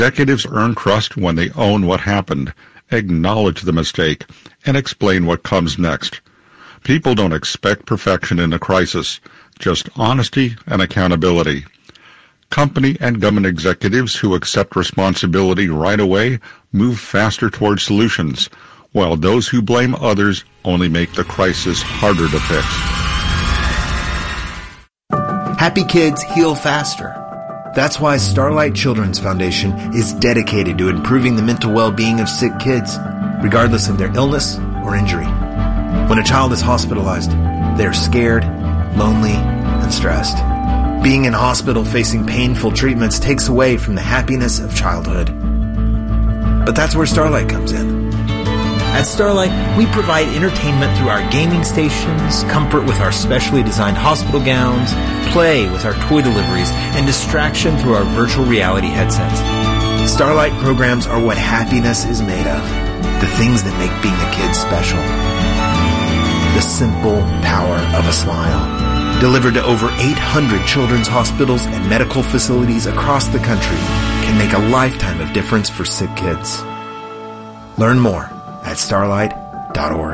Executives earn trust when they own what happened, acknowledge the mistake, and explain what comes next. People don't expect perfection in a crisis, just honesty and accountability. Company and government executives who accept responsibility right away move faster towards solutions, while those who blame others only make the crisis harder to fix. Happy kids heal faster. That's why Starlight Children's Foundation is dedicated to improving the mental well-being of sick kids, regardless of their illness or injury. When a child is hospitalized, they are scared, lonely, and stressed. Being in hospital facing painful treatments takes away from the happiness of childhood. But that's where Starlight comes in. At Starlight, we provide entertainment through our gaming stations, comfort with our specially designed hospital gowns, play with our toy deliveries, and distraction through our virtual reality headsets. Starlight programs are what happiness is made of. The things that make being a kid special. The simple power of a smile. Delivered to over 800 children's hospitals and medical facilities across the country, can make a lifetime of difference for sick kids. Learn more at starlight.org.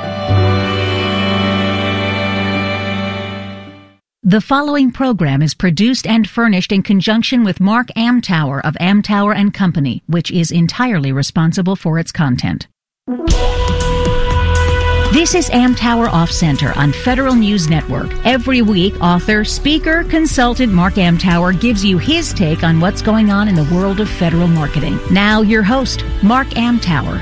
The following program is produced and furnished in conjunction with Mark Amtower of Amtower and Company, which is entirely responsible for its content. This is Amtower Off Center on Federal News Network. Every week, author, speaker, consultant Mark Amtower gives you his take on what's going on in the world of federal marketing. Now, your host, Mark Amtower.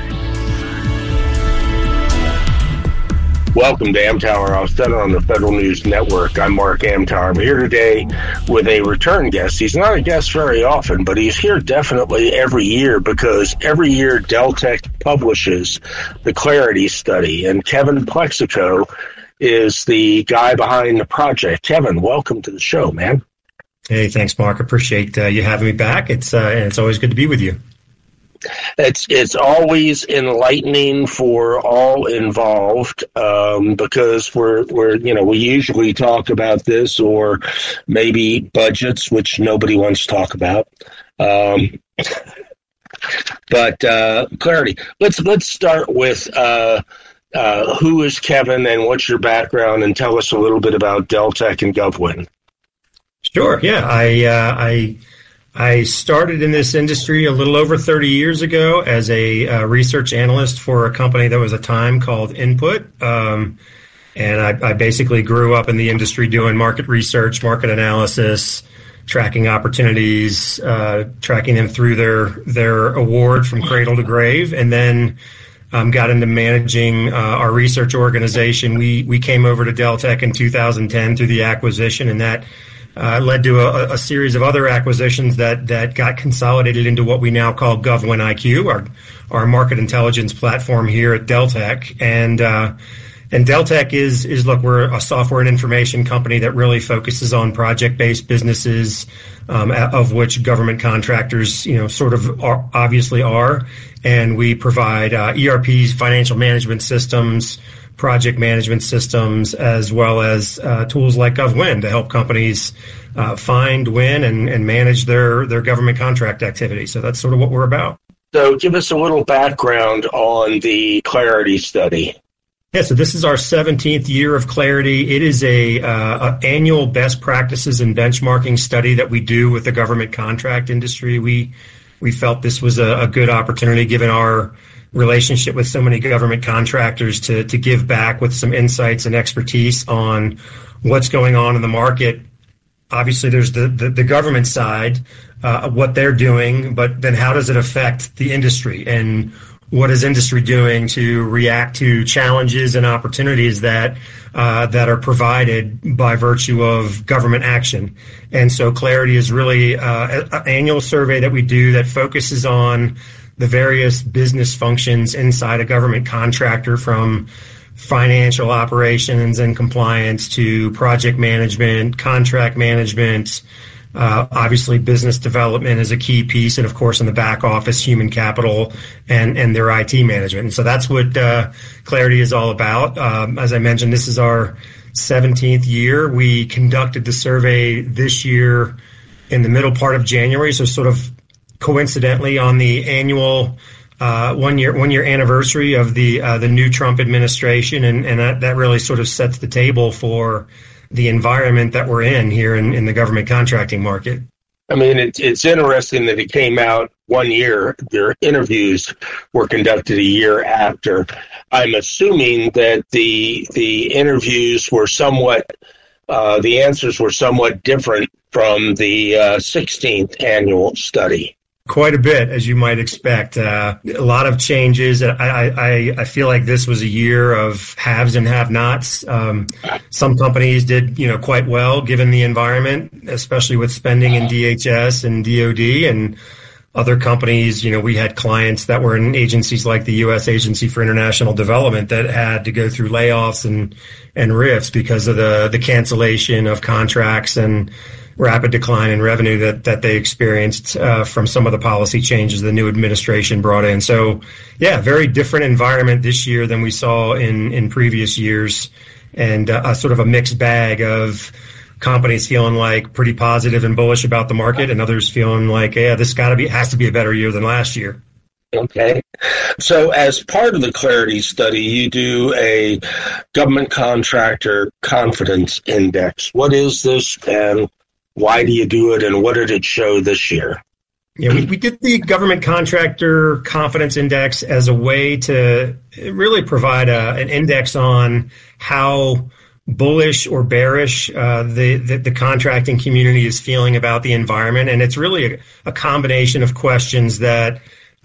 Welcome to Amtower Off Center on the Federal News Network. I'm Mark Amtower. I'm here today with a return guest. He's not a guest very often, but he's here definitely every year because every year Deltek publishes the Clarity Study, and Kevin Plexico is the guy behind the project. Kevin, welcome to the show, man. Hey, thanks, Mark. Appreciate you having me back. And it's always good to be with you. It's always enlightening for all involved because we usually talk about this or maybe budgets, which nobody wants to talk about. But Clarity. Let's start with who is Kevin and what's your background, and tell us a little bit about Deltek and GovWin. Sure. Yeah, I started in this industry a little over 30 years ago as a research analyst for a company that was a time called Input. And I basically grew up in the industry doing market research, market analysis, tracking opportunities, tracking them through their award from cradle to grave, and then got into managing our research organization. We came over to Deltek in 2010 through the acquisition, and that led to a series of other acquisitions that got consolidated into what we now call GovWin IQ, our market intelligence platform here at Deltek. And Deltek is look, we're a software and information company that really focuses on project-based businesses, of which government contractors, sort of obviously are. And we provide ERPs, financial management systems, project management systems, as well as tools like GovWin to help companies find, win, and manage their government contract activity. So that's sort of what we're about. So give us a little background on the Clarity Study. Yeah, so this is our 17th year of Clarity. It is a annual best practices and benchmarking study that we do with the government contract industry. We felt this was a good opportunity, given our relationship with so many government contractors, to give back with some insights and expertise on what's going on in the market. Obviously, there's the government side, what they're doing, but then how does it affect the industry, and what is industry doing to react to challenges and opportunities that are provided by virtue of government action. And so Clarity is really an annual survey that we do that focuses on the various business functions inside a government contractor, from financial operations and compliance to project management, contract management. Obviously, business development is a key piece, and of course, in the back office, human capital and their IT management. And so that's what Clarity is all about. As I mentioned, this is our 17th year. We conducted the survey this year in the middle part of January, so sort of coincidentally on the annual one year anniversary of the new Trump administration, and that really sort of sets the table for the environment that we're in here in the government contracting market. I mean, it's interesting that it came out 1 year. Their interviews were conducted a year after. I'm assuming that the interviews were somewhat, the answers were somewhat different from the 16th annual study. Quite a bit, as you might expect. A lot of changes. I feel like this was a year of haves and have-nots. Some companies did, quite well given the environment, especially with spending in DHS and DoD, and other companies. We had clients that were in agencies like the U.S. Agency for International Development that had to go through layoffs and rifts because of the cancellation of contracts and rapid decline in revenue that they experienced from some of the policy changes the new administration brought in. So, yeah, very different environment this year than we saw in previous years, and a sort of a mixed bag of companies feeling like pretty positive and bullish about the market, and others feeling like, yeah, this has to be a better year than last year. Okay. So as part of the Clarity study, you do a government contractor confidence index. What is this, and why do you do it, and what did it show this year? Yeah, we did the Government Contractor Confidence Index as a way to really provide an index on how bullish or bearish the contracting community is feeling about the environment. And it's really a combination of questions that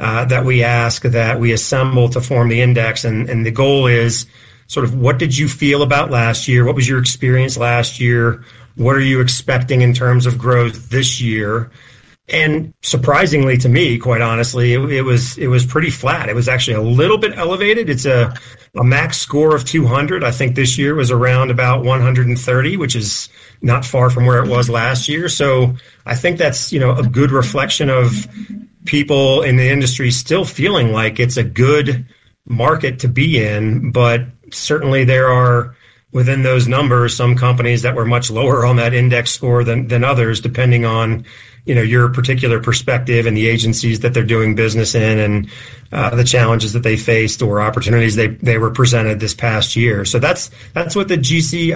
we ask, that we assemble to form the index. And the goal is sort of, what did you feel about last year? What was your experience last year? What are you expecting in terms of growth this year? And surprisingly to me, quite honestly, it was pretty flat. It was actually a little bit elevated. It's a max score of 200. I think this year was around about 130, which is not far from where it was last year. So I think that's, a good reflection of people in the industry still feeling like it's a good market to be in. But certainly there are, within those numbers, some companies that were much lower on that index score than others, depending on, your particular perspective and the agencies that they're doing business in, and the challenges that they faced or opportunities they were presented this past year. So that's what the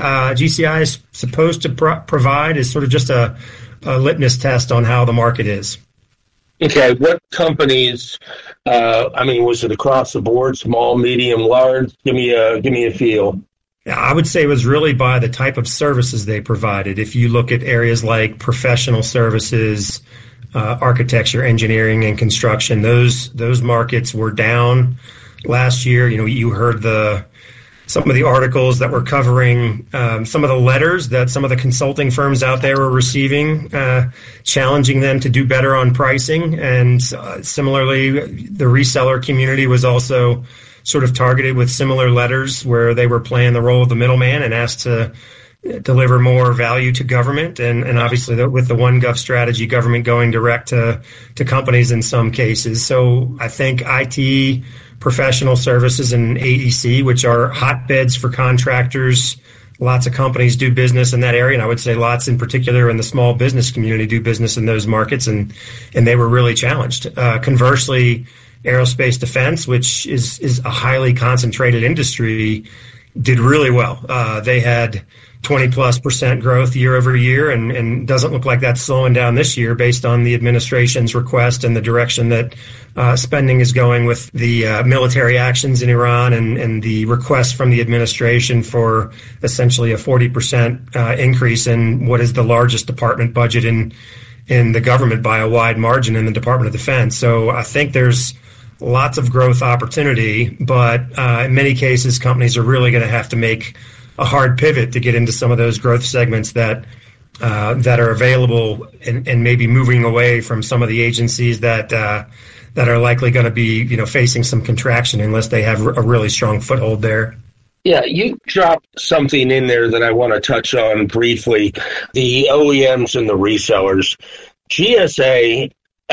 GCI is supposed to provide, is sort of just a litmus test on how the market is. Okay, what companies? Was it across the board, small, medium, large? Give me a feel. Yeah, I would say it was really by the type of services they provided. If you look at areas like professional services, architecture, engineering, and construction, those markets were down last year. You heard some of the articles that were covering some of the letters that some of the consulting firms out there were receiving, challenging them to do better on pricing. And similarly, the reseller community was also sort of targeted with similar letters where they were playing the role of the middleman and asked to deliver more value to government. And obviously with the OneGov strategy, government going direct to companies in some cases. So I think IT, professional services, and AEC, which are hotbeds for contractors, lots of companies do business in that area. And I would say lots in particular in the small business community do business in those markets. And they were really challenged. Conversely, aerospace defense, which is a highly concentrated industry, did really well. They had 20+% growth year over year, and doesn't look like that's slowing down this year based on the administration's request and the direction that spending is going with the military actions in Iran and the request from the administration for essentially a 40% increase in what is the largest department budget in the government by a wide margin in the Department of Defense. So I think there's lots of growth opportunity, but in many cases, companies are really going to have to make a hard pivot to get into some of those growth segments that are available, and maybe moving away from some of the agencies that are likely going to be facing some contraction unless they have a really strong foothold there. Yeah, you dropped something in there that I want to touch on briefly. The OEMs and the resellers. GSA,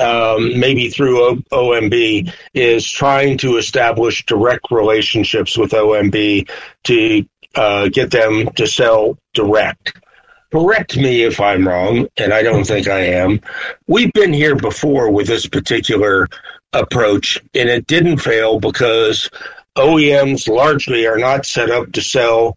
maybe through OMB, is trying to establish direct relationships with OMB to get them to sell direct. correct me if I'm wrong, and I don't think I am. We've been here before with this particular approach, and it didn't fail because OEMs largely are not set up to sell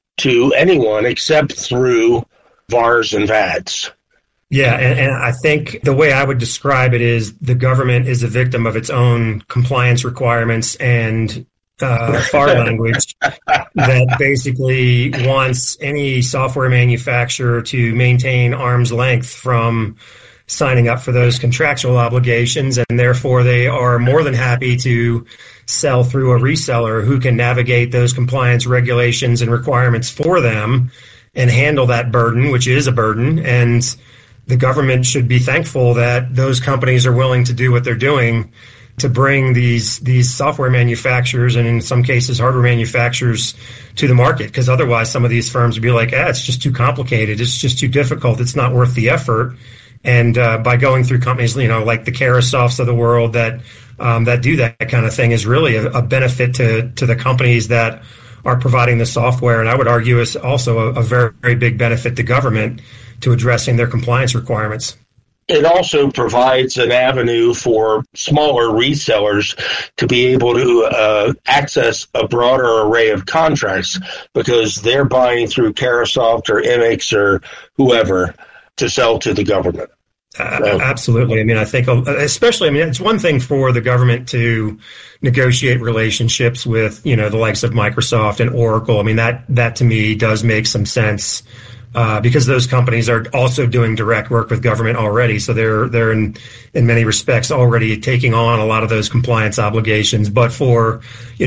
to anyone except through VARs and VADs. Yeah, and I think the way I would describe it is the government is a victim of its own compliance requirements and FAR language that basically wants any software manufacturer to maintain arm's length from signing up for those contractual obligations, and therefore they are more than happy to sell through a reseller who can navigate those compliance regulations and requirements for them and handle that burden, which is a burden. And the government should be thankful that those companies are willing to do what they're doing to bring these software manufacturers and in some cases hardware manufacturers to the market, because otherwise some of these firms would be like, it's just too complicated, it's just too difficult, it's not worth the effort. And by going through companies, like the Carasofts of the world that do that kind of thing is really a benefit to the companies that are providing the software. And I would argue is also a very, very big benefit to government to addressing their compliance requirements. It also provides an avenue for smaller resellers to be able to access a broader array of contracts because they're buying through Carasoft or Immix or whoever to sell to the government. Absolutely. I mean, I think especially, it's one thing for the government to negotiate relationships with, the likes of Microsoft and Oracle. I mean, that to me does make some sense. Because those companies are also doing direct work with government already. So they're in many respects already taking on a lot of those compliance obligations. But for,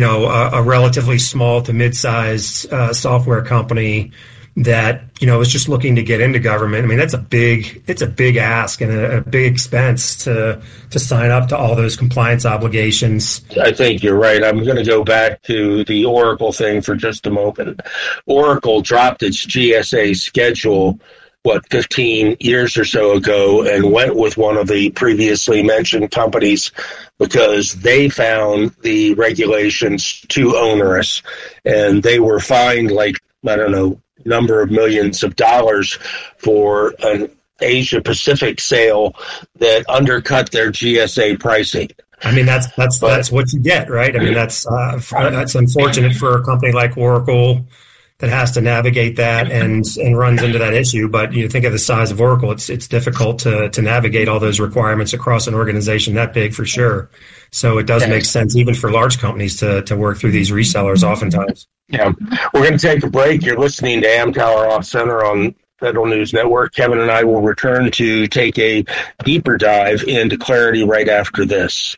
a relatively small to mid-sized software company that, is just looking to get into government, I mean, it's a big ask and a big expense to sign up to all those compliance obligations. I think you're right. I'm going to go back to the Oracle thing for just a moment. Oracle dropped its GSA schedule, 15 years or so ago, and went with one of the previously mentioned companies because they found the regulations too onerous, and they were fined number of millions of dollars for an Asia Pacific sale that undercut their GSA pricing. I mean, that's what you get, right? I mean, that's unfortunate for a company like Oracle that has to navigate that and runs into that issue. But you think of the size of Oracle, it's difficult to navigate all those requirements across an organization that big for sure. So it does make sense even for large companies to work through these resellers oftentimes. Yeah. We're going to take a break. You're listening to Amtower Off Center on Federal News Network. Kevin and I will return to take a deeper dive into Clarity right after this.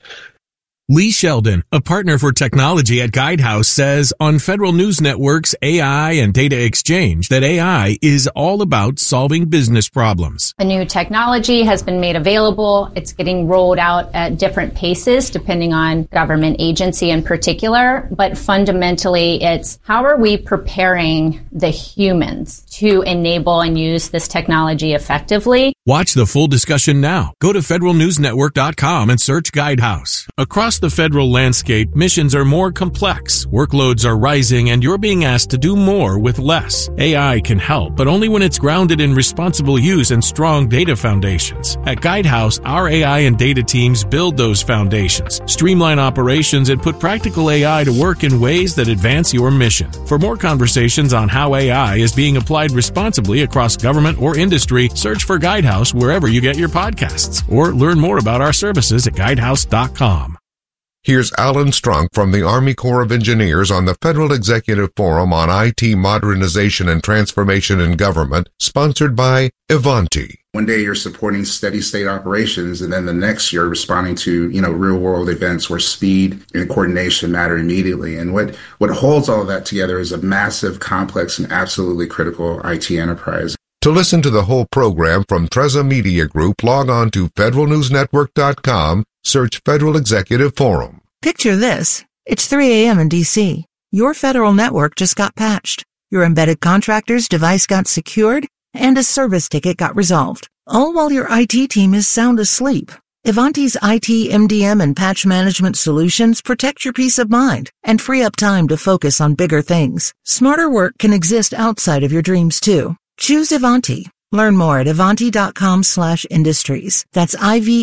Lee Sheldon, a partner for technology at Guidehouse, says on Federal News Network's AI and Data Exchange that AI is all about solving business problems. The new technology has been made available. It's getting rolled out at different paces depending on government agency in particular. But fundamentally, it's how are we preparing the humans to enable and use this technology effectively? Watch the full discussion now. Go to federalnewsnetwork.com and search Guidehouse. Across the federal landscape, missions are more complex, workloads are rising, and you're being asked to do more with less. AI can help, but only when it's grounded in responsible use and strong data foundations. At Guidehouse, our AI and data teams build those foundations, streamline operations, and put practical AI to work in ways that advance your mission. For more conversations on how AI is being applied responsibly across government or industry, search for Guidehouse wherever you get your podcasts, or learn more about our services at guidehouse.com. Here's Alan Strunk from the Army Corps of Engineers on the Federal Executive Forum on IT Modernization and Transformation in Government, sponsored by Ivanti. One day you're supporting steady state operations, and then the next you're responding to, real world events where speed and coordination matter immediately. And what holds all of that together is a massive, complex, and absolutely critical IT enterprise. To listen to the whole program from Treza Media Group, log on to federalnewsnetwork.com, search Federal Executive Forum. Picture this. It's 3 a.m. in D.C. Your federal network just got patched. Your embedded contractor's device got secured, and a service ticket got resolved. All while your IT team is sound asleep. Ivanti's IT, MDM, and patch management solutions protect your peace of mind and free up time to focus on bigger things. Smarter work can exist outside of your dreams, too. Choose Ivanti. Learn more at Ivanti.com/industries. That's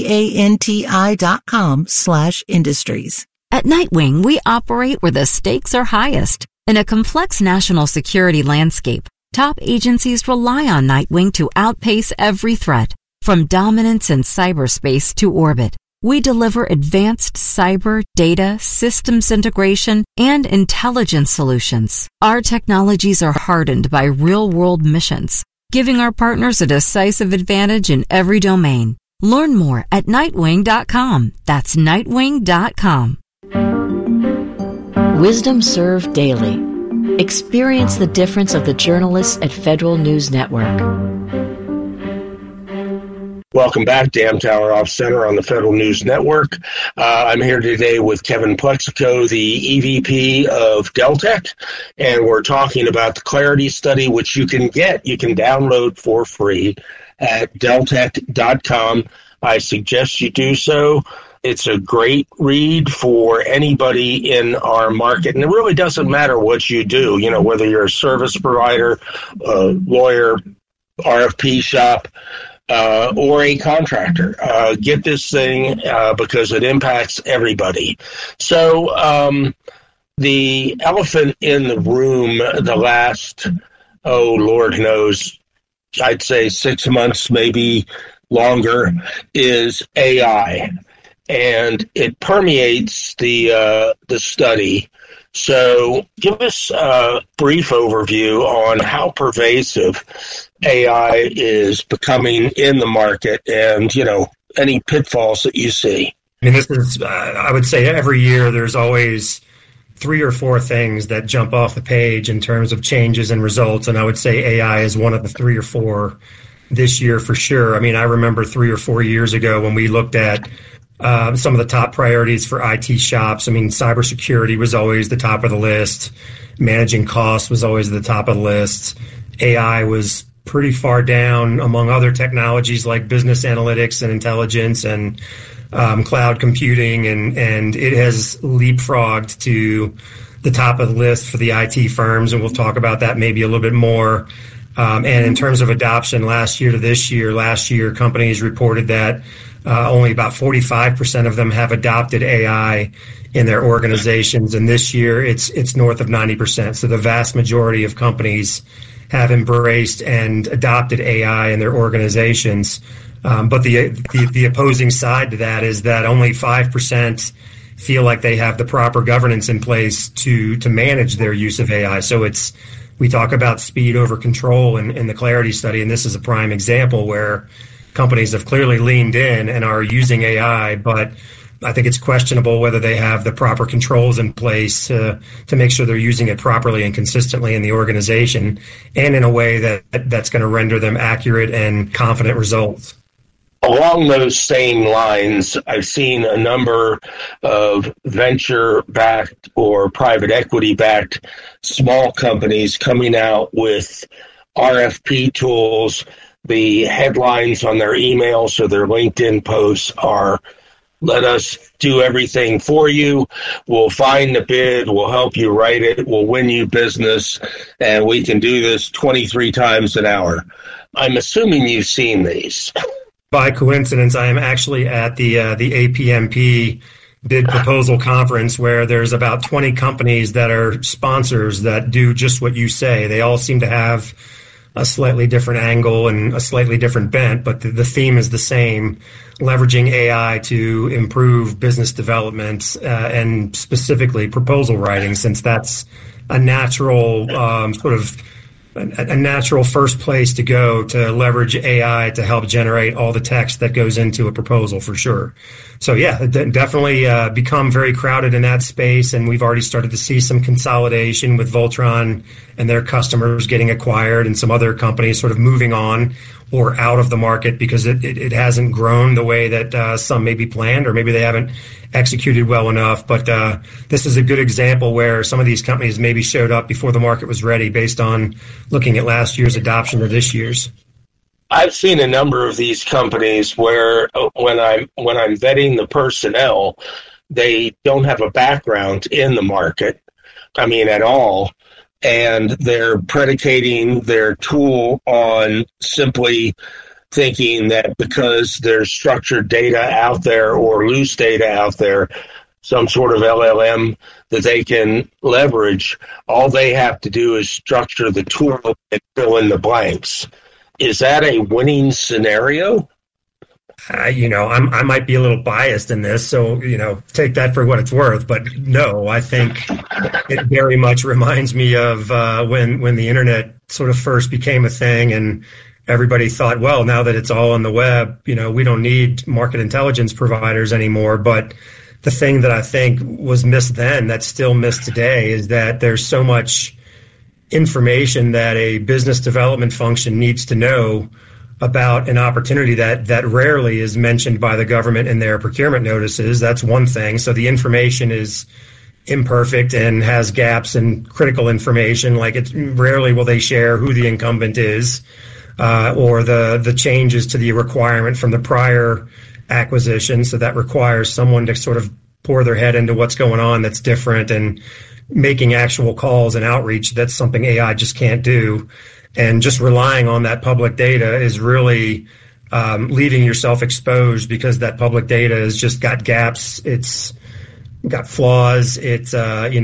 IVANTI.com/industries. At Nightwing, we operate where the stakes are highest. In a complex national security landscape, top agencies rely on Nightwing to outpace every threat. From dominance in cyberspace to orbit, we deliver advanced cyber, data, systems integration, and intelligence solutions. Our technologies are hardened by real-world missions, giving our partners a decisive advantage in every domain. Learn more at Nightwing.com. That's Nightwing.com. Wisdom Served Daily. Experience the difference of the journalists at Federal News Network. Welcome back to Amtower Off Center on the Federal News Network. I'm here today with Kevin Plexico, the EVP of Deltek, and we're talking about the Clarity Study, which you can download for free at deltek.com. I suggest you do so. It's a great read for anybody in our market, and it really doesn't matter what you do, whether you're a service provider, a lawyer, RFP shop, or a contractor. Get this thing because it impacts everybody. So the elephant in the room the last, Lord knows, I'd say 6 months, maybe longer, is AI. And it permeates the study. So give us a brief overview on how pervasive AI is becoming in the market and, any pitfalls that you see. I mean, this is, I would say every year there's always 3 or 4 things that jump off the page in terms of changes and results. And I would say AI is one of the 3 or 4 this year for sure. I mean, I remember 3 or 4 years ago when we looked at some of the top priorities for IT shops. I mean, cybersecurity was always the top of the list. Managing costs was always the top of the list. AI was pretty far down among other technologies like business analytics and intelligence and cloud computing. And it has leapfrogged to the top of the list for the IT firms. And we'll talk about that maybe a little bit more. And in terms of adoption last year to this year, last year companies reported that only about 45% of them have adopted AI in their organizations, and this year it's north of 90%. So the vast majority of companies have embraced and adopted AI in their organizations. But the opposing side to that is that only 5% feel like they have the proper governance in place to manage their use of AI. So we talk about speed over control in the Clarity Study, and this is a prime example where companies have clearly leaned in and are using AI, but I think it's questionable whether they have the proper controls in place to make sure they're using it properly and consistently in the organization and in a way that's going to render them accurate and confident results. Along those same lines, I've seen a number of venture-backed or private equity-backed small companies coming out with RFP tools. The headlines on their emails or their LinkedIn posts are, let us do everything for you. We'll find the bid. We'll help you write it. We'll win you business. And we can do this 23 times an hour. I'm assuming you've seen these. By coincidence, I am actually at the APMP bid proposal conference where there's about 20 companies that are sponsors that do just what you say. They all seem to have a slightly different angle and a slightly different bent, but the theme is the same, leveraging AI to improve business development and specifically proposal writing, since that's a natural a natural first place to go to leverage AI to help generate all the text that goes into a proposal for sure. So yeah, definitely become very crowded in that space, and we've already started to see some consolidation with Voltron and their customers getting acquired and some other companies sort of moving on or out of the market because it hasn't grown the way that some maybe planned, or maybe they haven't executed well enough. But this is a good example where some of these companies maybe showed up before the market was ready based on looking at last year's adoption or this year's. I've seen a number of these companies where when I'm vetting the personnel, they don't have a background in the market, I mean, at all. and they're predicating their tool on simply thinking that because there's structured data out there or loose data out there, some sort of LLM that they can leverage, all they have to do is structure the tool and fill in the blanks. Is that a winning scenario? I might be a little biased in this, so, take that for what it's worth. But no, I think it very much reminds me of when the internet sort of first became a thing and everybody thought, well, now that it's all on the web, we don't need market intelligence providers anymore. But the thing that I think was missed then that's still missed today is that there's so much information that a business development function needs to know about an opportunity that rarely is mentioned by the government in their procurement notices. That's one thing. So the information is imperfect and has gaps in critical information. Like, it's rarely will they share who the incumbent is, or the changes to the requirement from the prior acquisition. So that requires someone to sort of pour their head into what's going on that's different and making actual calls and outreach. That's something AI just can't do. And just relying on that public data is really leaving yourself exposed, because that public data has just got gaps. It's got flaws. It's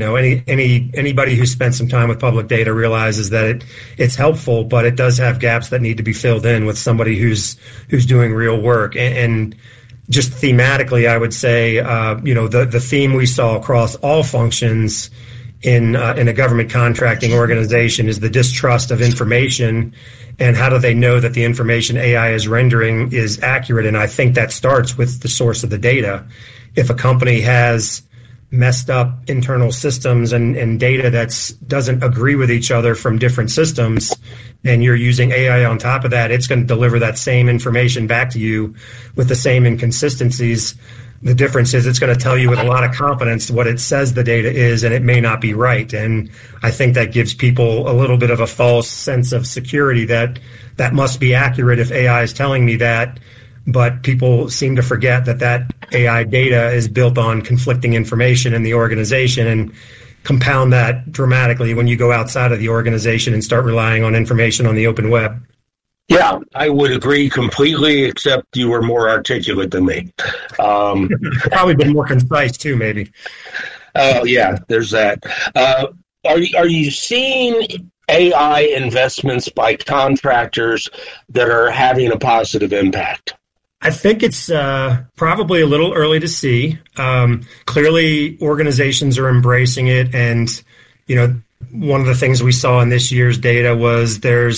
anybody who spent some time with public data realizes that it's helpful, but it does have gaps that need to be filled in with somebody who's doing real work. And just thematically, I would say, the theme we saw across all functions in a government contracting organization is the distrust of information, and how do they know that the information AI is rendering is accurate? And I think that starts with the source of the data. If a company has messed up internal systems and data that doesn't agree with each other from different systems, and you're using AI on top of that, it's going to deliver that same information back to you with the same inconsistencies. The difference is it's going to tell you with a lot of confidence what it says the data is, and it may not be right. And I think that gives people a little bit of a false sense of security that must be accurate if AI is telling me that. But people seem to forget that AI data is built on conflicting information in the organization, and compound that dramatically when you go outside of the organization and start relying on information on the open web. Yeah, I would agree completely, except you were more articulate than me. Probably been more concise too, maybe. Yeah, there's that. Are you seeing AI investments by contractors that are having a positive impact? I think it's probably a little early to see. Clearly, organizations are embracing it, and one of the things we saw in this year's data was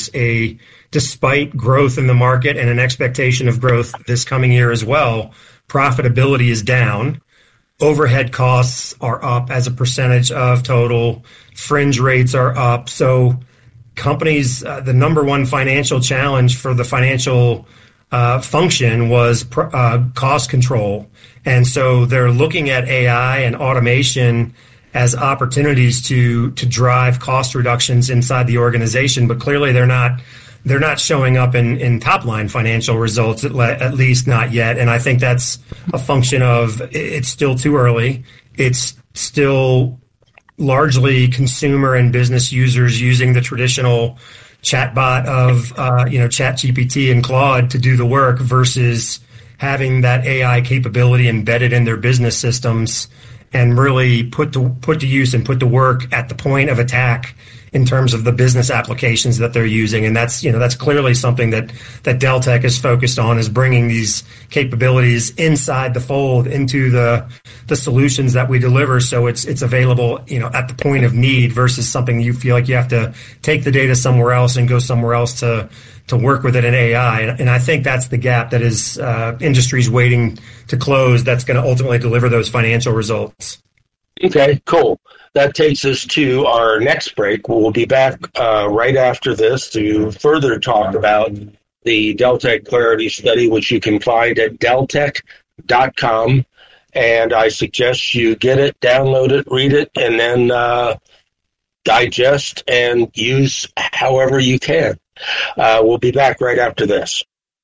despite growth in the market and an expectation of growth this coming year as well, profitability is down. Overhead costs are up as a percentage of total. Fringe rates are up. So companies, the number one financial challenge for the financial function was cost control. And so they're looking at AI and automation as opportunities to drive cost reductions inside the organization, but clearly they're not showing up in top line financial results, at least not yet. And I think that's a function of it's still too early. It's still largely consumer and business users using the traditional chatbot of ChatGPT and Claude to do the work versus having that AI capability embedded in their business systems and really put to use and put to work at the point of attack in terms of the business applications that they're using. And that's clearly something that Deltek is focused on, is bringing these capabilities inside the fold into the solutions that we deliver. So it's available, at the point of need versus something you feel like you have to take the data somewhere else and go somewhere else to work with it in AI. And I think that's the gap that is industry's waiting to close. That's going to ultimately deliver those financial results. Okay, cool. That takes us to our next break. We'll be back right after this to further talk about the Deltek Clarity Study, which you can find at deltek.com. And I suggest you get it, download it, read it, and then digest and use however you can. We'll be back right after this.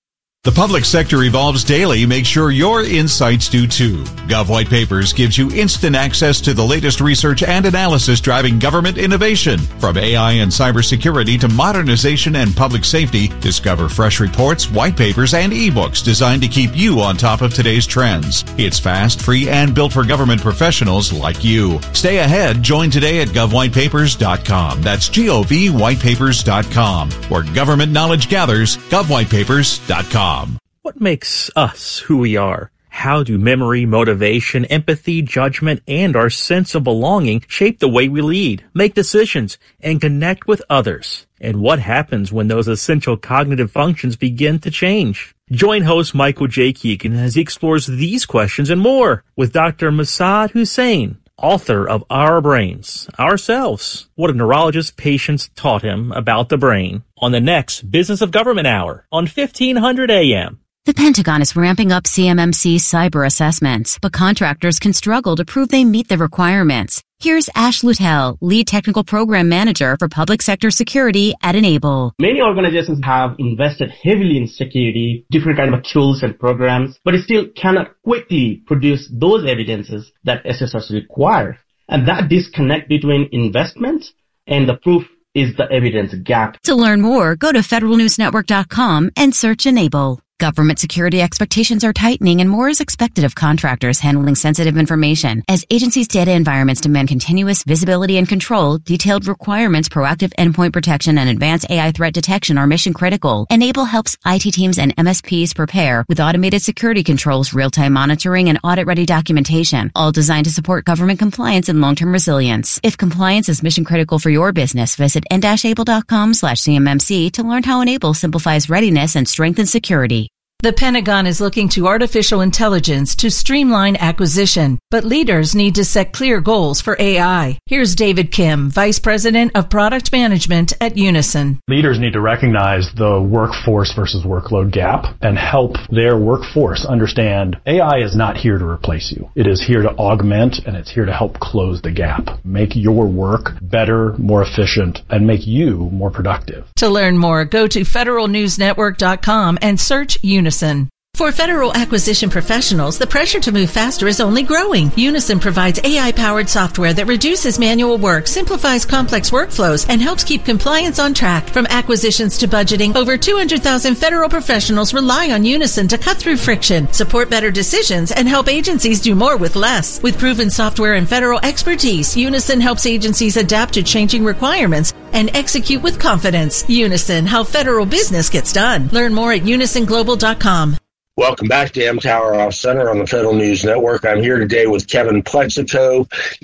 The public sector evolves daily. Make sure your insights do too. Gov White Papers gives you instant access to the latest research and analysis driving government innovation. From AI and cybersecurity to modernization and public safety, discover fresh reports, white papers, and ebooks designed to keep you on top of today's trends. It's fast, free, and built for government professionals like you. Stay ahead. Join today at govwhitepapers.com. That's govwhitepapers.com. Where government knowledge gathers, govwhitepapers.com. What makes us who we are? How do memory, motivation, empathy, judgment, and our sense of belonging shape the way we lead, make decisions, and connect with others? And what happens when those essential cognitive functions begin to change? Join host Michael J. Keegan as he explores these questions and more with Dr. Massad Hussain, author of Our Brains, Ourselves, What a Neurologist's Patients Taught Him About the Brain, on the next Business of Government Hour on 1500 AM. The Pentagon is ramping up CMMC cyber assessments, but contractors can struggle to prove they meet the requirements. Here's Ash Lutel, Lead Technical Program Manager for Public Sector Security at Enable. Many organizations have invested heavily in security, different kind of tools and programs, but it still cannot quickly produce those evidences that SSRs require. And that disconnect between investment and the proof is the evidence gap. To learn more, go to federalnewsnetwork.com and search Enable. Government security expectations are tightening and more is expected of contractors handling sensitive information. As agencies' data environments demand continuous visibility and control, detailed requirements, proactive endpoint protection, and advanced AI threat detection are mission critical. Enable helps IT teams and MSPs prepare with automated security controls, real-time monitoring, and audit-ready documentation, all designed to support government compliance and long-term resilience. If compliance is mission critical for your business, visit n-able.com/CMMC to learn how Enable simplifies readiness and strengthens security. The Pentagon is looking to artificial intelligence to streamline acquisition, but leaders need to set clear goals for AI. Here's David Kim, Vice President of Product Management at Unison. Leaders need to recognize the workforce versus workload gap and help their workforce understand AI is not here to replace you. It is here to augment, and it's here to help close the gap, make your work better, more efficient, and make you more productive. To learn more, go to federalnewsnetwork.com and search Unison. For federal acquisition professionals, the pressure to move faster is only growing. Unison provides AI-powered software that reduces manual work, simplifies complex workflows, and helps keep compliance on track. From acquisitions to budgeting, over 200,000 federal professionals rely on Unison to cut through friction, support better decisions, and help agencies do more with less. With proven software and federal expertise, Unison helps agencies adapt to changing requirements and execute with confidence. Unison, how federal business gets done. Learn more at unisonglobal.com. Welcome back to M-Tower Off Center on the Federal News Network. I'm here today with Kevin Plexico,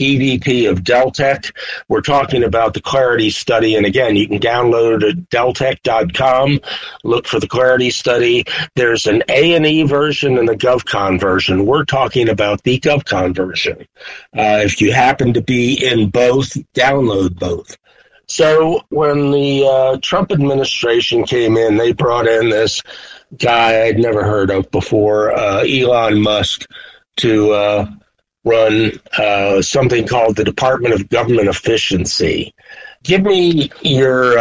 EVP of Deltek. We're talking about the Clarity Study, and again, you can download it at deltek.com. Look for the Clarity Study. There's an A&E version and a GovCon version. We're talking about the GovCon version. If you happen to be in both, download both. So when the Trump administration came in, they brought in this guy I'd never heard of before, Elon Musk, to run something called the Department of Government Efficiency. Give me your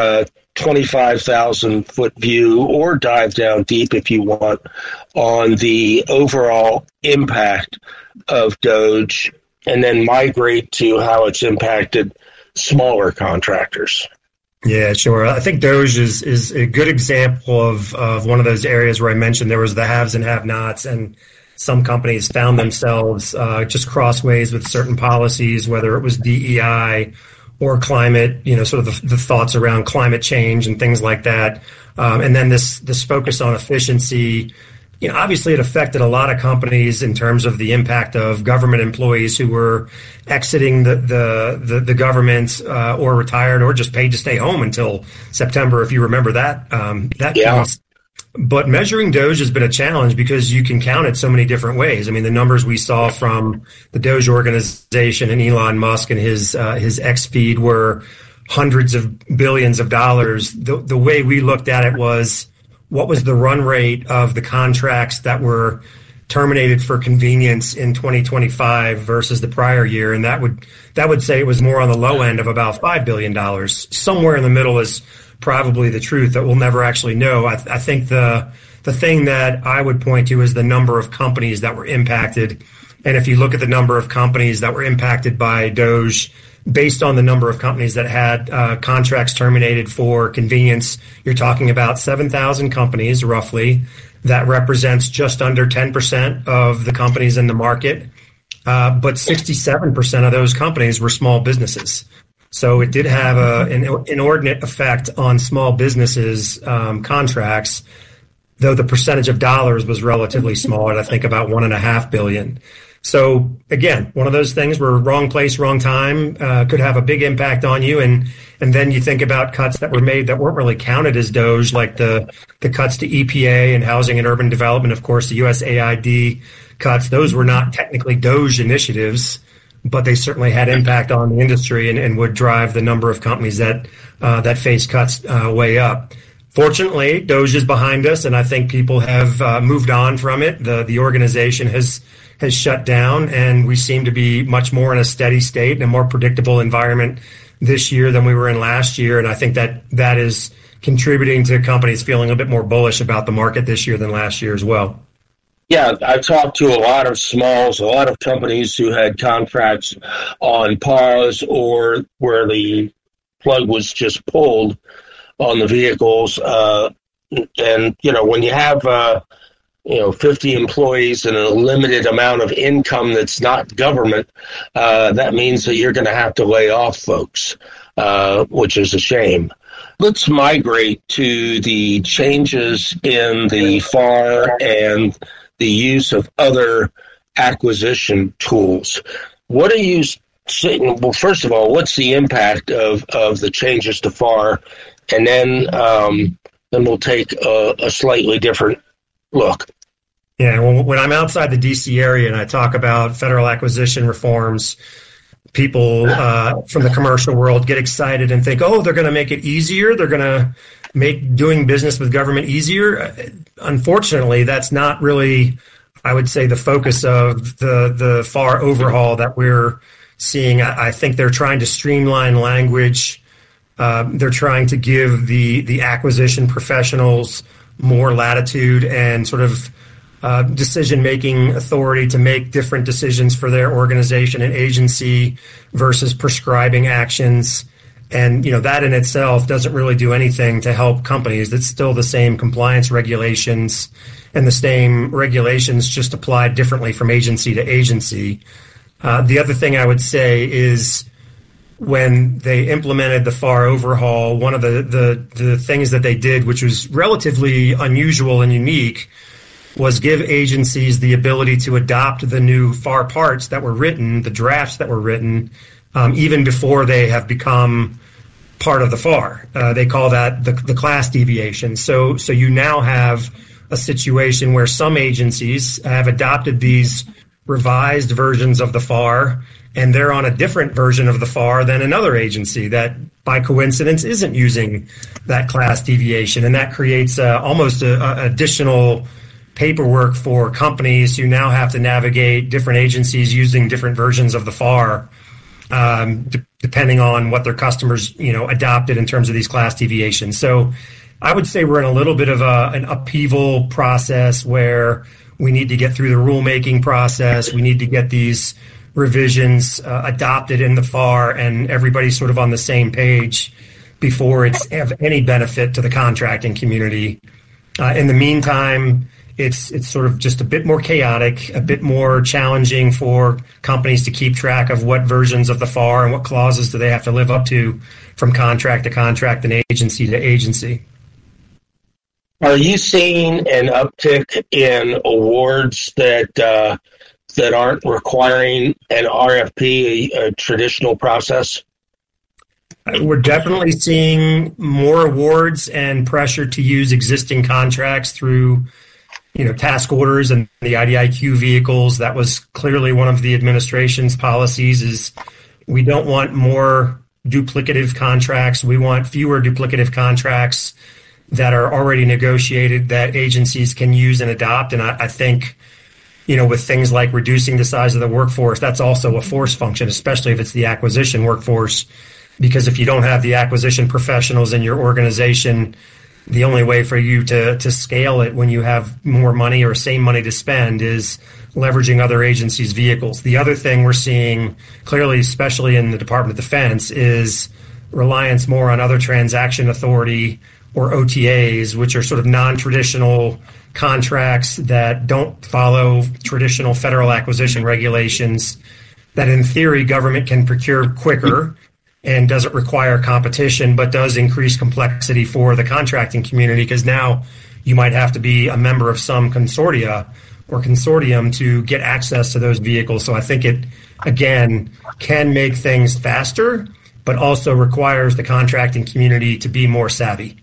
25,000-foot view, or dive down deep if you want, on the overall impact of DOGE, and then migrate to how it's impacted smaller contractors. Yeah, sure. I think DOGE is a good example of one of those areas where I mentioned there was the haves and have-nots, and some companies found themselves just crossways with certain policies, whether it was DEI or climate, sort of the thoughts around climate change and things like that. And then this focus on efficiency. Obviously it affected a lot of companies in terms of the impact of government employees who were exiting the government or retired or just paid to stay home until September, if you remember that. Case. But measuring DOGE has been a challenge because you can count it so many different ways. I mean, the numbers we saw from the DOGE organization and Elon Musk and his X-Feed were hundreds of billions of dollars. The way we looked at it was, what was the run rate of the contracts that were terminated for convenience in 2025 versus the prior year? And that would say it was more on the low end of about $5 billion. Somewhere in the middle is probably the truth that we'll never actually know. I think the the thing that I would point to is the number of companies that were impacted. And if you look at the number of companies that were impacted by DOGE, based on the number of companies that had contracts terminated for convenience, you're talking about 7,000 companies roughly. That represents just under 10% of the companies in the market. But 67% of those companies were small businesses. So it did have an inordinate effect on small businesses' contracts, though the percentage of dollars was relatively small at, I think, about $1.5 billion. So again, one of those things where wrong place, wrong time could have a big impact on you. And then you think about cuts that were made that weren't really counted as DOGE, like the cuts to EPA and housing and urban development, of course, the USAID cuts. Those were not technically DOGE initiatives, but they certainly had impact on the industry and would drive the number of companies that face cuts way up. Fortunately, DOGE is behind us, and I think people have moved on from it. The organization has shut down, and we seem to be much more in a steady state and a more predictable environment this year than we were in last year. And I think that is contributing to companies feeling a bit more bullish about the market this year than last year as well. Yeah, I've talked to a lot of smalls, a lot of companies who had contracts on pause or where the plug was just pulled on the vehicles. And, when you have 50 employees and a limited amount of income that's not government, that means that you're going to have to lay off folks, which is a shame. Let's migrate to the changes in the FAR and the use of other acquisition tools. What are you saying? Well, first of all, what's the impact of the changes to FAR? And then we'll take a slightly different look. Yeah, when I'm outside the D.C. area and I talk about federal acquisition reforms, people from the commercial world get excited and think, oh, they're going to make it easier. They're going to make doing business with government easier. Unfortunately, that's not really, I would say, the focus of the FAR overhaul that we're seeing. I think they're trying to streamline language. They're trying to give the acquisition professionals more latitude and sort of decision-making authority to make different decisions for their organization and agency versus prescribing actions. And, that in itself doesn't really do anything to help companies. It's still the same compliance regulations, and the same regulations just applied differently from agency to agency. The other thing I would say is when they implemented the FAR overhaul, one of the things that they did, which was relatively unusual and unique, was give agencies the ability to adopt the new FAR parts that were written, the drafts that were written, even before they have become part of the FAR. They call that the class deviation. So you now have a situation where some agencies have adopted these revised versions of the FAR, and they're on a different version of the FAR than another agency that, by coincidence, isn't using that class deviation. And that creates almost a additional paperwork for companies who now have to navigate different agencies using different versions of the FAR, depending on what their customers, adopted in terms of these class deviations. So I would say we're in a little bit of an upheaval process where we need to get through the rulemaking process. We need to get these revisions adopted in the FAR, and everybody's sort of on the same page before it's of any benefit to the contracting community. In the meantime, it's sort of just a bit more chaotic, a bit more challenging for companies to keep track of what versions of the FAR and what clauses do they have to live up to from contract to contract and agency to agency. Are you seeing an uptick in awards that aren't requiring an RFP, a traditional process? We're definitely seeing more awards and pressure to use existing contracts through task orders and the IDIQ vehicles. That was clearly one of the administration's policies, is we don't want more duplicative contracts. We want fewer duplicative contracts that are already negotiated that agencies can use and adopt. And I think, with things like reducing the size of the workforce, that's also a force function, especially if it's the acquisition workforce, because if you don't have the acquisition professionals in your organization, the only way for you to scale it when you have more money or same money to spend is leveraging other agencies' vehicles. The other thing we're seeing clearly, especially in the Department of Defense, is reliance more on other transaction authority or OTAs, which are sort of non-traditional contracts that don't follow traditional federal acquisition regulations, that in theory government can procure quicker and doesn't require competition, but does increase complexity for the contracting community, because now you might have to be a member of some consortia or consortium to get access to those vehicles. So I think it, again, can make things faster, but also requires the contracting community to be more savvy.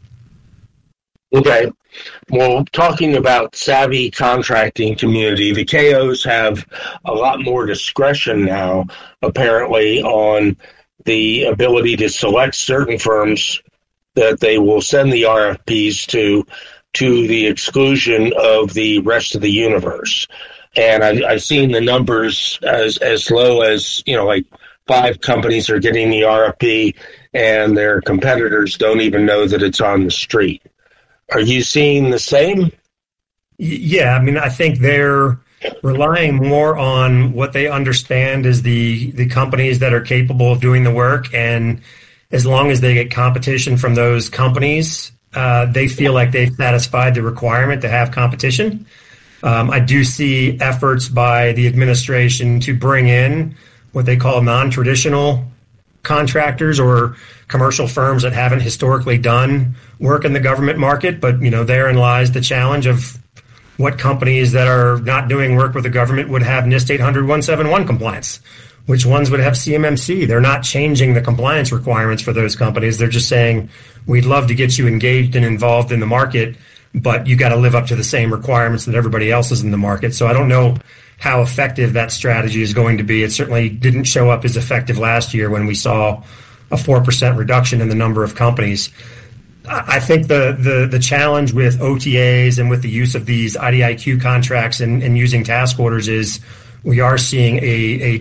Okay. Well, talking about savvy contracting community, the KOs have a lot more discretion now, apparently, on the ability to select certain firms that they will send the RFPs to the exclusion of the rest of the universe. And I've seen the numbers as low as, like 5 companies are getting the RFP and their competitors don't even know that it's on the street. Are you seeing the same? Yeah, I mean, I think they're relying more on what they understand is the companies that are capable of doing the work. And as long as they get competition from those companies, they feel like they've satisfied the requirement to have competition. I do see efforts by the administration to bring in what they call non-traditional contractors or commercial firms that haven't historically done work in the government market. But, therein lies the challenge of what companies that are not doing work with the government would have NIST 800-171 compliance. Which ones would have CMMC? They're not changing the compliance requirements for those companies. They're just saying, we'd love to get you engaged and involved in the market, but you got to live up to the same requirements that everybody else is in the market. So I don't know how effective that strategy is going to be. It certainly didn't show up as effective last year when we saw a 4% reduction in the number of companies. I think the challenge with OTAs and with the use of these IDIQ contracts and using task orders is we are seeing a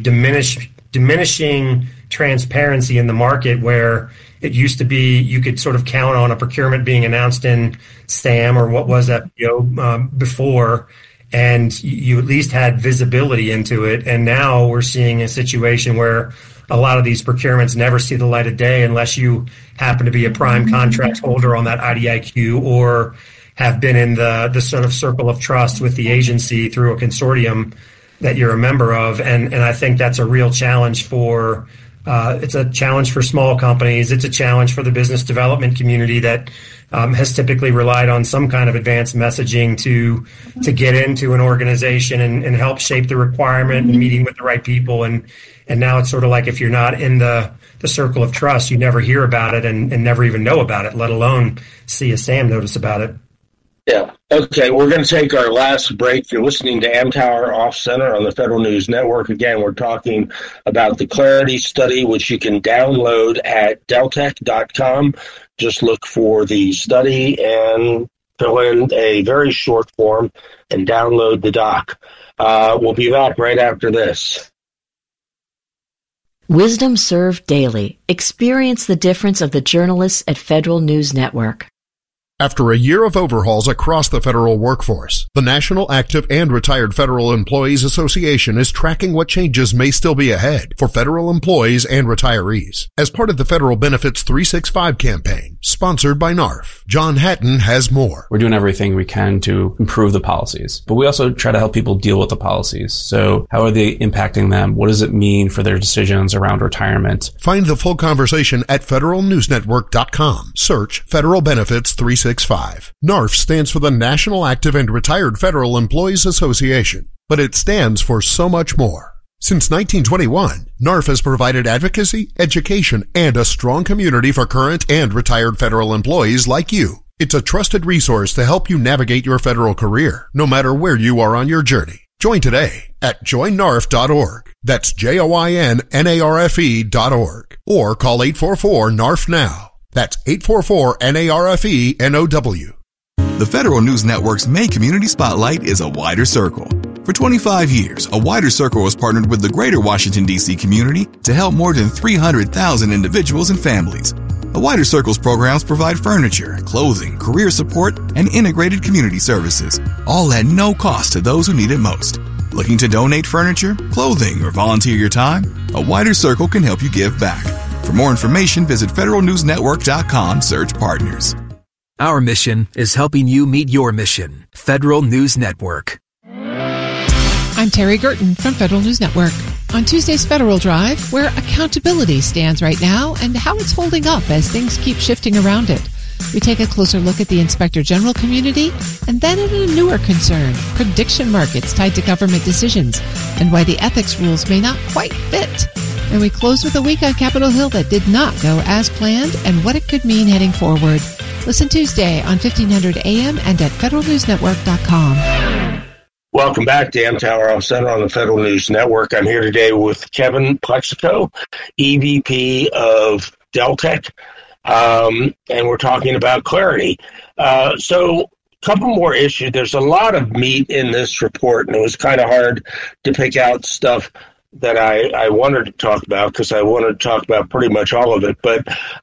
diminishing transparency in the market, where it used to be you could sort of count on a procurement being announced in SAM or what was FBO before, and you at least had visibility into it. And now we're seeing a situation where a lot of these procurements never see the light of day unless you happen to be a prime contract holder on that IDIQ or have been in the sort of circle of trust with the agency through a consortium that you're a member of. And I think that's a real challenge for it's a challenge for small companies. It's a challenge for the business development community that has typically relied on some kind of advanced messaging to get into an organization and help shape the requirement and meeting with the right people. And now it's sort of like if you're not in the circle of trust, you never hear about it and never even know about it, let alone see a SAM notice about it. Yeah. Okay, we're going to take our last break. You're listening to Amtower Off Center on the Federal News Network. Again, we're talking about the Clarity Study, which you can download at deltec.com. Just look for the study and fill in a very short form and download the doc. We'll be back right after this. Wisdom Served Daily. Experience the difference of the journalists at Federal News Network. After a year of overhauls across the federal workforce, the National Active and Retired Federal Employees Association is tracking what changes may still be ahead for federal employees and retirees. As part of the Federal Benefits 365 campaign, sponsored by NARF, John Hatton has more. We're doing everything we can to improve the policies, but we also try to help people deal with the policies. So how are they impacting them? What does it mean for their decisions around retirement? Find the full conversation at federalnewsnetwork.com. Search Federal Benefits 365. NARF stands for the National Active and Retired Federal Employees Association, but it stands for so much more. Since 1921, NARF has provided advocacy, education, and a strong community for current and retired federal employees like you. It's a trusted resource to help you navigate your federal career, no matter where you are on your journey. Join today at joinnarf.org. That's JOINNARFE.org. Or call 844-NARF-NOW. That's 844-NARFE-NOW. The Federal News Network's main community spotlight is A Wider Circle. For 25 years, A Wider Circle has partnered with the greater Washington, D.C. community to help more than 300,000 individuals and families. A A Wider Circle's programs provide furniture, clothing, career support, and integrated community services, all at no cost to those who need it most. Looking to donate furniture, clothing, or volunteer your time? A Wider Circle can help you give back. For more information, visit federalnewsnetwork.com, search partners. Our mission is helping you meet your mission. Federal News Network. I'm Terry Gerton from Federal News Network. On Tuesday's Federal Drive, where accountability stands right now and how it's holding up as things keep shifting around it. We take a closer look at the Inspector General community and then at a newer concern, prediction markets tied to government decisions and why the ethics rules may not quite fit. And we close with a week on Capitol Hill that did not go as planned and what it could mean heading forward. Listen Tuesday on 1500 AM and at federalnewsnetwork.com. Welcome back to Amtower Off Center on the Federal News Network. I'm here today with Kevin Plexico, EVP of Deltek, and we're talking about Clarity. So a couple more issues. There's a lot of meat in this report, and it was kind of hard to pick out stuff that I wanted to talk about because I wanted to talk about pretty much all of it. But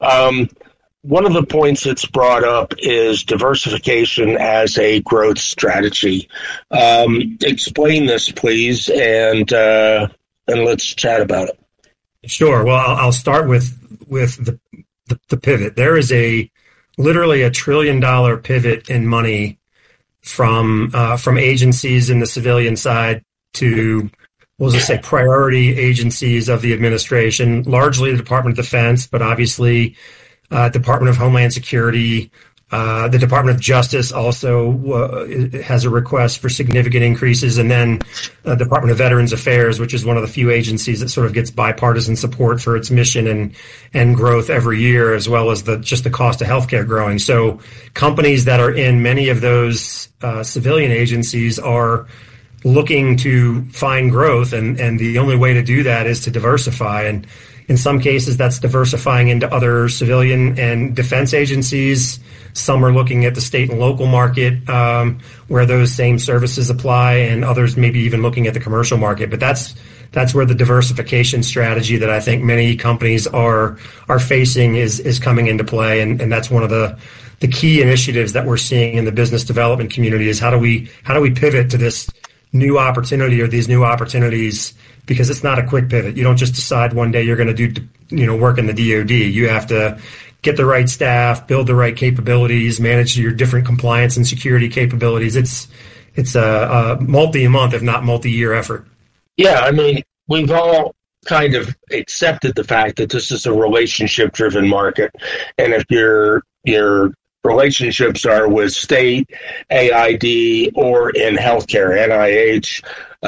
one of the points that's brought up is diversification as a growth strategy. Explain this, please, and let's chat about it. Sure. Well, I'll start with the pivot. There is literally $1 trillion pivot in money from agencies in the civilian side to, we'll just say, priority agencies of the administration, largely the Department of Defense, but obviously Department of Homeland Security. The Department of Justice also has a request for significant increases. And then Department of Veterans Affairs, which is one of the few agencies that sort of gets bipartisan support for its mission and growth every year, as well as just the cost of healthcare growing. So companies that are in many of those civilian agencies are looking to find growth. And the only way to do that is to diversify. And in some cases, that's diversifying into other civilian and defense agencies. Some are looking at the state and local market where those same services apply, and others maybe even looking at the commercial market. But that's where the diversification strategy that I think many companies are facing is coming into play, and that's one of the key initiatives that we're seeing in the business development community is how do we pivot to this new opportunity or these new opportunities, because it's not a quick pivot. You don't just decide one day you're going to do work in the DoD. You have to get the right staff, build the right capabilities, manage your different compliance and security capabilities. It's a multi-month, if not multi-year effort. Yeah, I mean, we've all kind of accepted the fact that this is a relationship-driven market, and if your relationships are with state, AID, or in healthcare, NIH,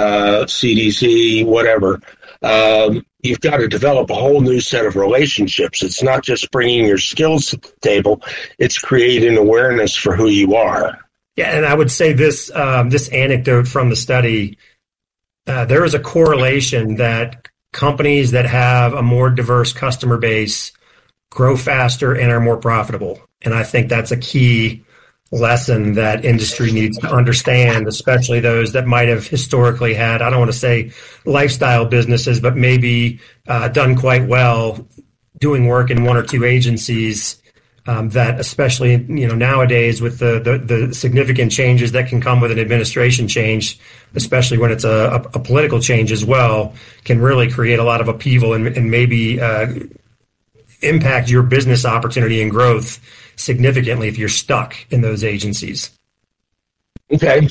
CDC, whatever, you've got to develop a whole new set of relationships. It's not just bringing your skills to the table, it's creating awareness for who you are. Yeah, and I would say this anecdote from the study, there is a correlation that companies that have a more diverse customer base grow faster and are more profitable. And I think that's a key lesson that industry needs to understand, especially those that might have historically had, I don't want to say lifestyle businesses, but maybe done quite well doing work in one or two agencies, that especially nowadays with the significant changes that can come with an administration change, especially when it's a political change as well, can really create a lot of upheaval and maybe impact your business opportunity and growth significantly if you're stuck in those agencies. Okay.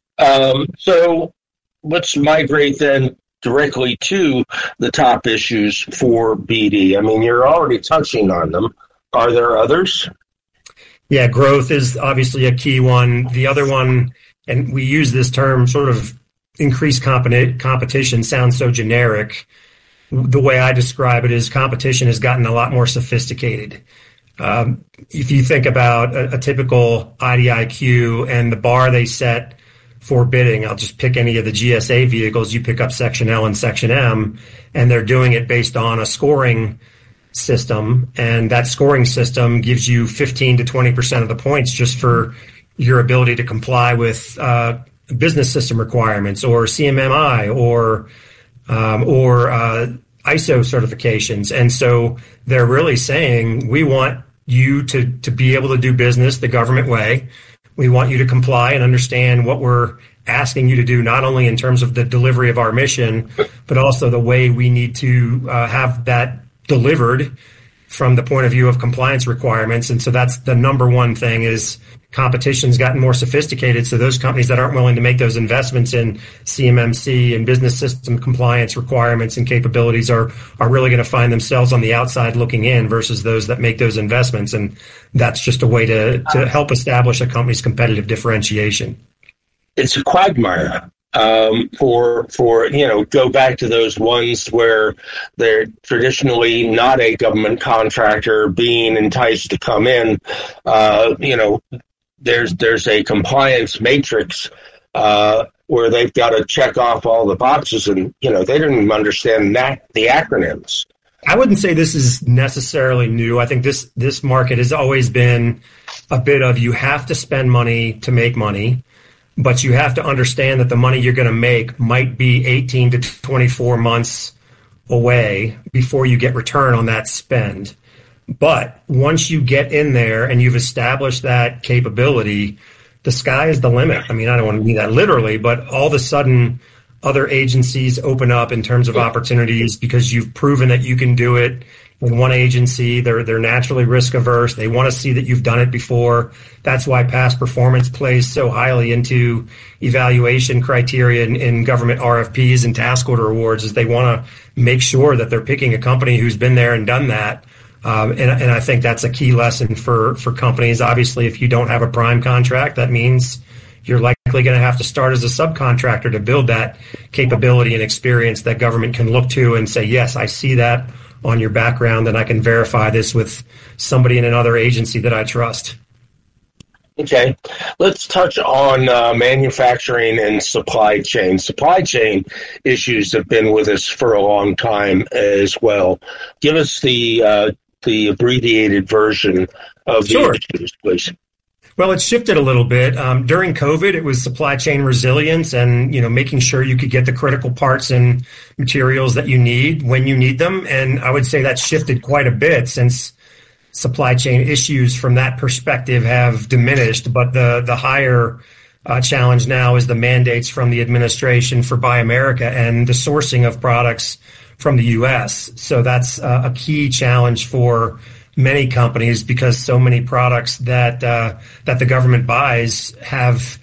So let's migrate then directly to the top issues for BD. I mean, you're already touching on them. Are there others? Yeah, growth is obviously a key one. The other one, and we use this term sort of increased competition, sounds so generic. The way I describe it is competition has gotten a lot more sophisticated. If you think about a typical IDIQ and the bar they set for bidding, I'll just pick any of the GSA vehicles. You pick up Section L and Section M, and they're doing it based on a scoring system. And that scoring system gives you 15 to 20% of the points just for your ability to comply with business system requirements or CMMI or ISO certifications. And so they're really saying, we want you to be able to do business the government way. We want you to comply and understand what we're asking you to do, not only in terms of the delivery of our mission, but also the way we need to have that delivered from the point of view of compliance requirements. And so that's the number one thing is competition's gotten more sophisticated. So those companies that aren't willing to make those investments in CMMC and business system compliance requirements and capabilities are really going to find themselves on the outside looking in versus those that make those investments. And that's just a way to help establish a company's competitive differentiation. It's a quagmire. For go back to those ones where they're traditionally not a government contractor being enticed to come in. There's a compliance matrix where they've got to check off all the boxes, and they don't even understand the acronyms. I wouldn't say this is necessarily new. I think this market has always been a bit of you have to spend money to make money. But you have to understand that the money you're going to make might be 18 to 24 months away before you get return on that spend. But once you get in there and you've established that capability, the sky is the limit. I mean, I don't want to mean that literally, but all of a sudden other agencies open up in terms of opportunities because you've proven that you can do it. In one agency, they're naturally risk averse. They want to see that you've done it before. That's why past performance plays so highly into evaluation criteria in government RFPs and task order awards, is they want to make sure that they're picking a company who's been there and done that. And I think that's a key lesson for companies. Obviously, if you don't have a prime contract, that means you're likely going to have to start as a subcontractor to build that capability and experience that government can look to and say, yes, I see that on your background, and I can verify this with somebody in another agency that I trust. Okay, let's touch on manufacturing and supply chain. Supply chain issues have been with us for a long time as well. Give us the abbreviated version of the issues, please. Well, it's shifted a little bit. During COVID, it was supply chain resilience and, making sure you could get the critical parts and materials that you need when you need them. And I would say that's shifted quite a bit since supply chain issues from that perspective have diminished. But the higher challenge now is the mandates from the administration for Buy America and the sourcing of products from the U.S. So that's a key challenge for many companies because so many products that the government buys have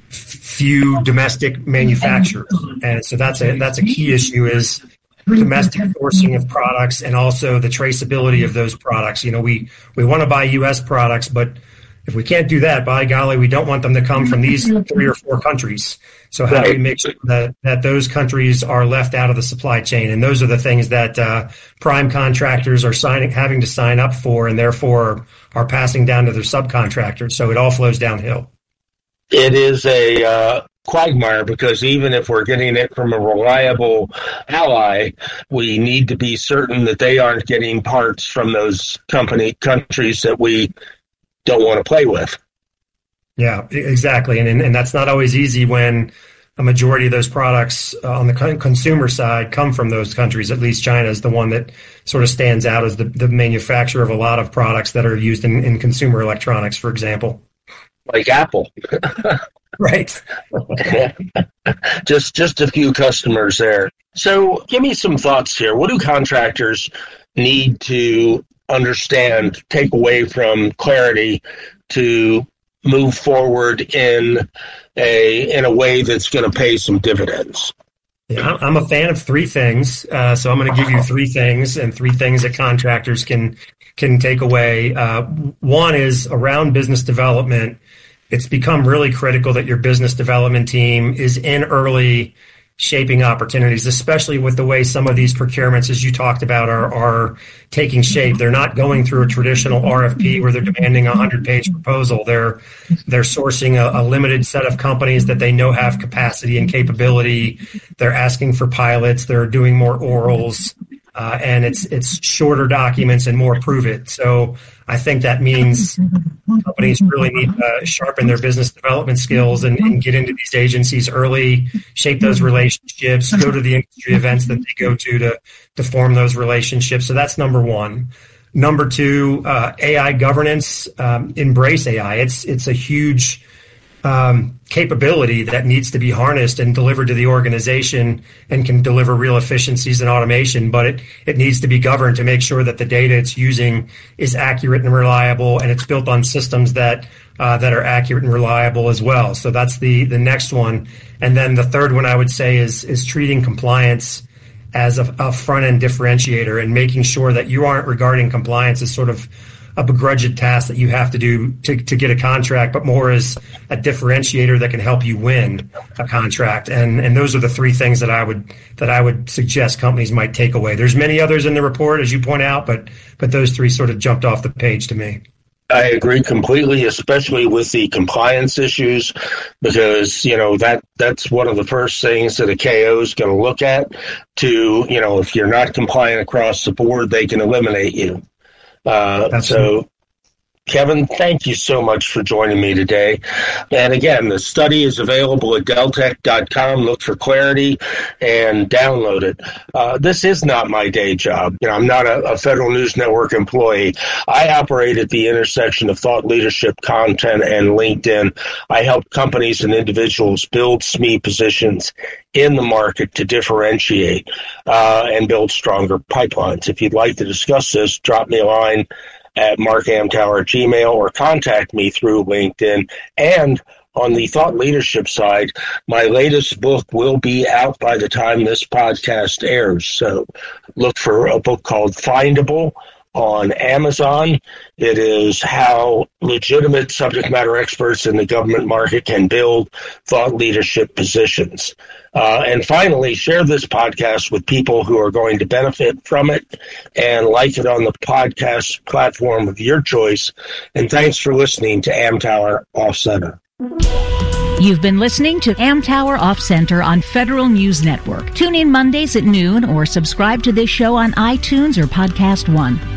few domestic manufacturers, and so that's a key issue is domestic sourcing of products and also the traceability of those products. We want to buy U.S. products, but if we can't do that, by golly, we don't want them to come from these 3 or 4 countries. So how do we make sure that those countries are left out of the supply chain? And those are the things that prime contractors are having to sign up for, and therefore are passing down to their subcontractors. So it all flows downhill. It is a quagmire because even if we're getting it from a reliable ally, we need to be certain that they aren't getting parts from those countries that we don't want to play with. Yeah, exactly. And that's not always easy when a majority of those products on the consumer side come from those countries. At least China is the one that sort of stands out as the manufacturer of a lot of products that are used in consumer electronics, for example. Like Apple. Right. Just a few customers there. So give me some thoughts here. What do contractors need to understand, take away from clarity to move forward in a way that's going to pay some dividends? Yeah, I'm a fan of 3 things. So I'm going to give you 3 things and 3 things that contractors can take away. One is around business development. It's become really critical that your business development team is in early shaping opportunities, especially with the way some of these procurements, as you talked about, are taking shape. They're not going through a traditional RFP where they're demanding a 100-page proposal. They're sourcing a limited set of companies that they know have capacity and capability. They're asking for pilots. They're doing more orals. and it's shorter documents and more prove it. So I think that means companies really need to sharpen their business development skills and get into these agencies early, shape those relationships, go to the industry events that they go to form those relationships. So that's number one. Number two, AI governance, embrace AI. It's a huge capability that needs to be harnessed and delivered to the organization and can deliver real efficiencies and automation, but it needs to be governed to make sure that the data it's using is accurate and reliable, and it's built on systems that are accurate and reliable as well. So that's the next one. And then the third one I would say is treating compliance as a front-end differentiator and making sure that you aren't regarding compliance as sort of a begrudged task that you have to do to get a contract, but more as a differentiator that can help you win a contract. And those are the three things that I would suggest companies might take away. There's many others in the report, as you point out, but those three sort of jumped off the page to me. I agree completely, especially with the compliance issues, because, that's one of the first things that a KO is going to look at to, if you're not compliant across the board, they can eliminate you. So, Kevin, thank you so much for joining me today. And again, the study is available at deltek.com. Look for clarity and download it. This is not my day job. I'm not a Federal News Network employee. I operate at the intersection of thought leadership, content, and LinkedIn. I help companies and individuals build SME positions in the market to differentiate and build stronger pipelines. If you'd like to discuss this, drop me a line at markamtower@gmail.com or contact me through LinkedIn. And on the thought leadership side, my latest book will be out by the time this podcast airs. So look for a book called Findable on Amazon. It is how legitimate subject matter experts in the government market can build thought leadership positions. And finally, share this podcast with people who are going to benefit from it and like it on the podcast platform of your choice. And thanks for listening to Amtower Off Center. You've been listening to Amtower Off Center on Federal News Network. Tune in Mondays at noon or subscribe to this show on iTunes or Podcast One.